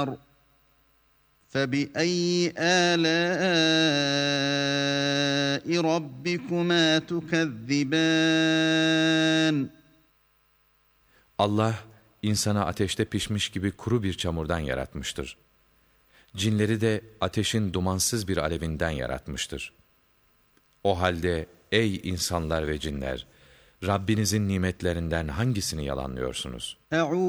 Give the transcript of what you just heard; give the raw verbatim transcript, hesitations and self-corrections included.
النَّارِ فَبِأَيِّ آلَاءِ رَبِّكُمَا تُكَذِّبَانِ Allah, insanı ateşte pişmiş gibi kuru bir çamurdan yaratmıştır. Cinleri de ateşin dumansız bir alevinden yaratmıştır. O halde ey insanlar ve cinler, Rabbinizin nimetlerinden hangisini yalanlıyorsunuz?